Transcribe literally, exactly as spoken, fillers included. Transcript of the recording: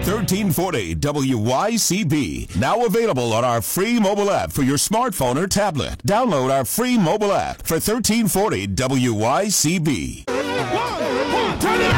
thirteen forty W Y C B. Now available on our free mobile app for your smartphone or tablet. Download our free mobile app for thirteen forty W Y C B.